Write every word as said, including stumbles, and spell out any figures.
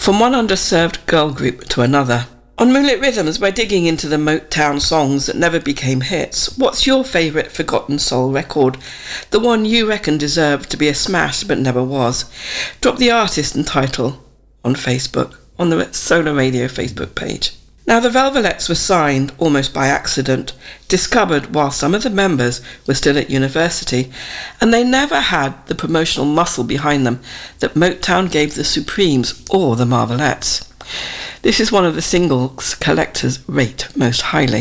from one underserved girl group to another. On Moonlit Rhythms, we're digging into the Motown songs that never became hits. What's your favourite Forgotten Soul record? The one you reckon deserved to be a smash but never was? Drop the artist and title on Facebook, on the Solar Radio Facebook page. Now, the Velvelettes were signed almost by accident, discovered while some of the members were still at university, and they never had the promotional muscle behind them that Motown gave the Supremes or the Marvelettes. This is one of the singles collectors rate most highly.